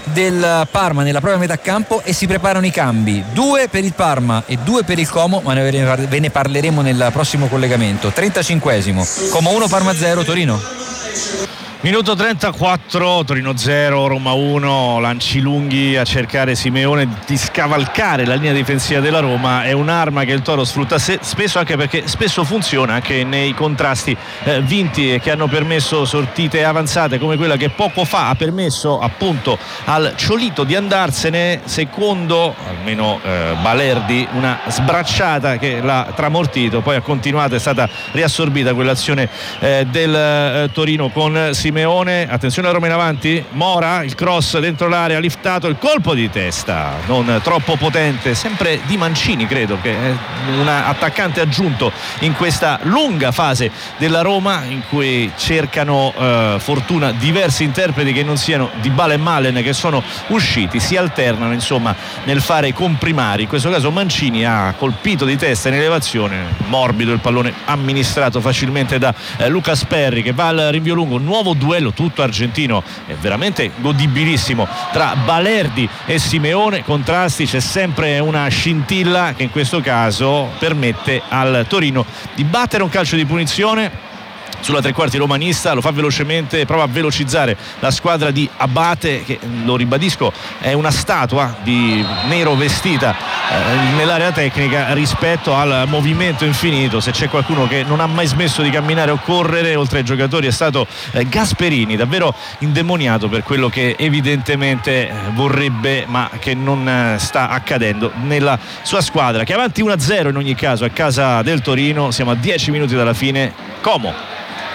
del Parma nella propria metà campo e si preparano i cambi, 2 per il Parma e 2 per il Como, ma ve ne parleremo nel prossimo collegamento. 35esimo, Como 1 Parma 0 Torino. Minuto 34, Torino 0, Roma 1, lanci lunghi a cercare Simeone di scavalcare la linea difensiva della Roma. È un'arma che il Toro sfrutta spesso, anche perché spesso funziona anche nei contrasti vinti e che hanno permesso sortite avanzate come quella che poco fa ha permesso appunto al Ciolito di andarsene, secondo almeno Balerdi, una sbracciata che l'ha tramortito, poi ha continuato, è stata riassorbita quell'azione del Torino con Simeone. Attenzione a Roma in avanti, Mora, il cross dentro l'area, liftato, il colpo di testa non troppo potente, sempre di Mancini, credo che è un attaccante aggiunto in questa lunga fase della Roma in cui cercano fortuna diversi interpreti che non siano Dybala e Malen, che sono usciti, si alternano insomma nel fare i comprimari. In questo caso Mancini ha colpito di testa in elevazione, morbido il pallone amministrato facilmente da Lucas Perry, che va al rinvio lungo. Nuovo duello tutto argentino, è veramente godibilissimo tra Balerdi e Simeone, contrasti, c'è sempre una scintilla che in questo caso permette al Torino di battere un calcio di punizione sulla tre quarti romanista. Lo fa velocemente, prova a velocizzare la squadra di Abate, che lo ribadisco è una statua di nero vestita nell'area tecnica rispetto al movimento infinito. Se c'è qualcuno che non ha mai smesso di camminare o correre oltre ai giocatori è stato Gasperini, davvero indemoniato per quello che evidentemente vorrebbe ma che non sta accadendo nella sua squadra, che è avanti 1-0 in ogni caso a casa del Torino. Siamo a 10 minuti dalla fine. Como.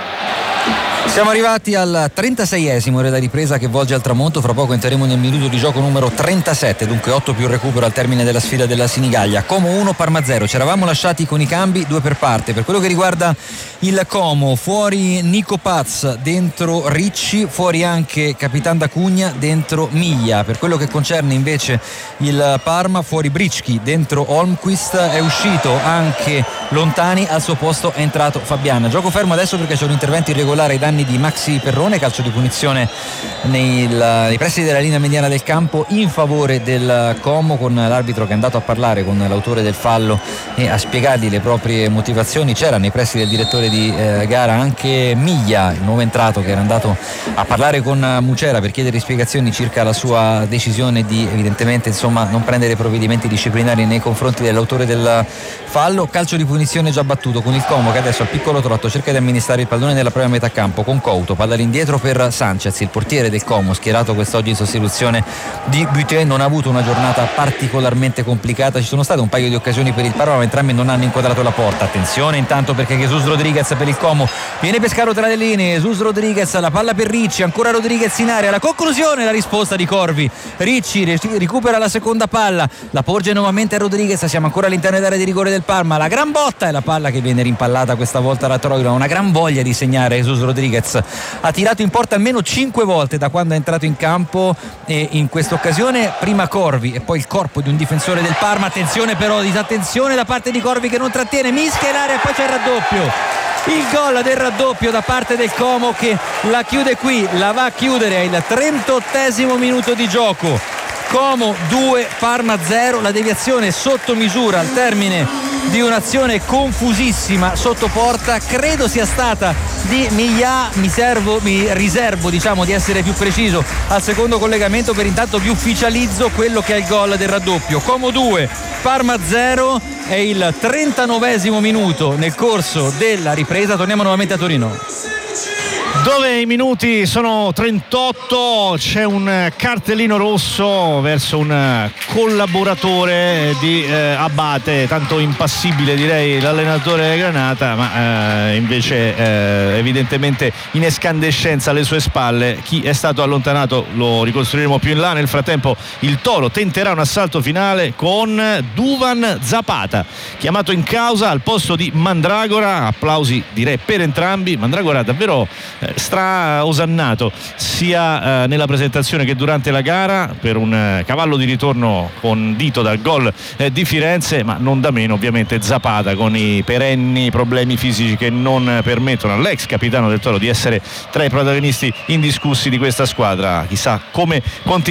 Siamo arrivati al 36esimo, ora la ripresa che volge al tramonto. Fra poco entreremo nel minuto di gioco numero 37, dunque 8 più recupero al termine della sfida della Sinigaglia. Como 1 Parma 0. Ci eravamo lasciati con i cambi, 2 per parte. Per quello che riguarda il Como, fuori Nico Paz, dentro Ricci, fuori anche Capitan D'Acugna, dentro Miglia. Per quello che concerne invece il Parma, fuori Bricchi, dentro Holmquist, è uscito anche Lontani, al suo posto è entrato Fabian. Gioco fermo adesso perché c'è un intervento irregolare ai danni di Maxi Perrone, calcio di punizione nei pressi della linea mediana del campo in favore del Como, con l'arbitro che è andato a parlare con l'autore del fallo e a spiegargli le proprie motivazioni. C'era nei pressi del direttore di gara anche Miglia, il nuovo entrato, che era andato a parlare con Mucera per chiedere spiegazioni circa la sua decisione di evidentemente non prendere provvedimenti disciplinari nei confronti dell'autore del fallo. Calcio di punizione già battuto, con il Como che adesso al piccolo trotto cerca di amministrare il pallone nella propria metà campo con Couto, palla all'indietro per Sanchez, il portiere del Como schierato quest'oggi in sostituzione di Buté. Non ha avuto una giornata particolarmente complicata, ci sono state un paio di occasioni per il Parma ma entrambi non hanno inquadrato la porta. Attenzione intanto perché Jesus Rodriguez per il Como viene pescato tra le linee. Jesus Rodriguez, la palla per Ricci, ancora Rodriguez in area, la conclusione, la risposta di Corvi. Ricci recupera la seconda palla, la porge nuovamente a Rodriguez, siamo ancora all'interno dell'area di rigore del Parma, la gran botta e la palla che viene rimpallata questa volta da Troilo. Una gran voglia di segnare Jesus Rodriguez, ha tirato in porta almeno 5 volte da quando è entrato in campo e in questa occasione prima Corvi e poi il corpo di un difensore del Parma. Attenzione però, disattenzione da parte di Corvi che non trattiene, mischia in area e poi c'è il raddoppio. Il gol del raddoppio da parte del Como che la chiude qui, la va a chiudere al 38esimo minuto di gioco. Como 2 Parma 0, la deviazione sotto misura al termine di un'azione confusissima sotto porta, credo sia stata di Miglia. Mi riservo di essere più preciso al secondo collegamento, per intanto vi ufficializzo quello che è il gol del raddoppio. Como 2 Parma 0, è il 39esimo minuto nel corso della ripresa. Torniamo nuovamente a Torino, dove i minuti sono 38, c'è un cartellino rosso verso un collaboratore di Abate, tanto impassibile direi l'allenatore Granata, ma invece evidentemente in escandescenza alle sue spalle chi è stato allontanato lo ricostruiremo più in là. Nel frattempo il Toro tenterà un assalto finale con Duvan Zapata chiamato in causa al posto di Mandragora. Applausi direi per entrambi. Mandragora davvero osannato sia nella presentazione che durante la gara, per un cavallo di ritorno condito dal gol di Firenze, ma non da meno ovviamente Zapata con i perenni problemi fisici che non permettono all'ex capitano del Toro di essere tra i protagonisti indiscussi di questa squadra. Chissà come continuerà